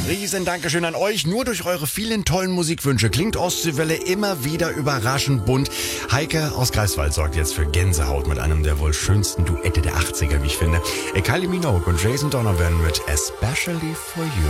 Riesen Dankeschön an euch. Nur durch eure vielen tollen Musikwünsche klingt Ostseewelle immer wieder überraschend bunt. Heike aus Greifswald sorgt jetzt für Gänsehaut mit einem der wohl schönsten Duette der 80er, wie ich finde. Kylie Minogue und Jason Donovan mit Especially for You.